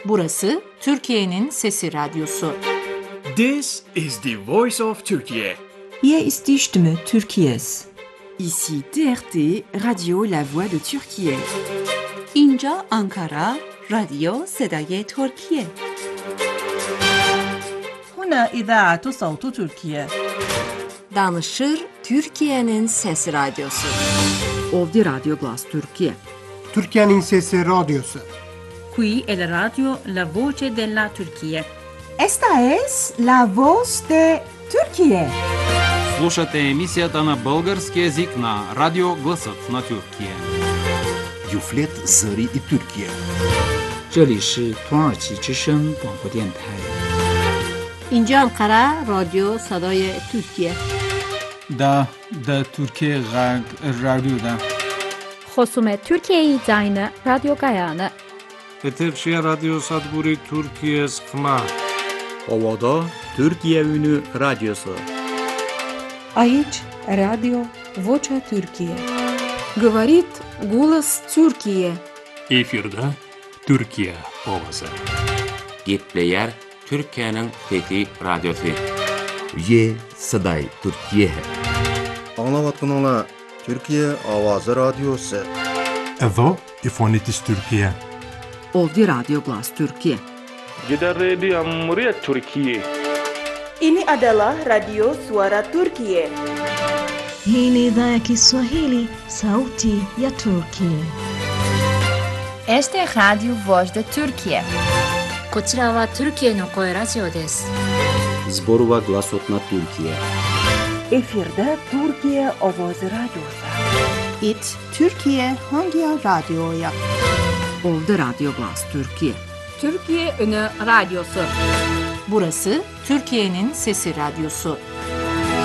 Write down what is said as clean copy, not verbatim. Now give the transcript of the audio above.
Burası Türkiye'nin Sesi Radyosu. This is the voice of Turkey. Hier ist die Stimme Türkiye's. Ici TRT, Radio La Voix de Türkiye. اینجا آنکارا، رادیو صدای ترکیه. هنا إذاعة صوت تركيا. Danışır Türkiye'nin Sesi Radyosu. Ovdje Radio Glas Türkiye. Türkiye'nin Sesi Radyosu. Qui è la radio La Voce della Turchia. Esta es la voz de Türkiye. Слушате емисията на български език на Радио Гласът на Türkiye. Юфлет Зари и Türkiye. 这里是土耳其之声广播电台。 اینجا انقره رادیو صدای ترکیه. دا ترکیه رادیو دا. خصوم ترکیه زاین رادیو گایانه. Eterşehir Radyo Sadburi Türkiye Sıkma. Ovada Türkiye Ünü Radyosu. Aici Radio Vocea Türkiye. Говорит голос Türkiye. Efirde Türkiye ovası. Gitleyer Türkiye'nin Fethi Radyosu. Ye Saday Türkiye. Anlavatkanala Türkiye Avazı Radyosu. Evo İfonitis Türkiye. Ovdje Radio Glas Türkiye. Gider Radio Cumhuriyet Türkiye. Ini adalah Radio Suara Turkiye. Hii ni idhaa ya Kiswahili, Sauti ya Turkiye. Este es Radio Voz de Turkiye. こちらはトルキエの声ラジオです。 Zborova Glasot na Türkiye. Efirde Türkiye Ovoz Radyosu. It Türkiye Hangi Radyo'ya? Ovdje Radio Glas Türkiye. Türkiye Ünü Radyosu. Burası Türkiye'nin Sesi Radyosu.